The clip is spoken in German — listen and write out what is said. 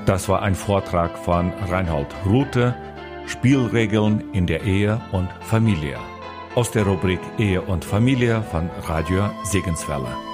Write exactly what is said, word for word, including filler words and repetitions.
Das war ein Vortrag von Reinhold Rute, Spielregeln in der Ehe und Familie, aus der Rubrik Ehe und Familie von Radio Segenswelle.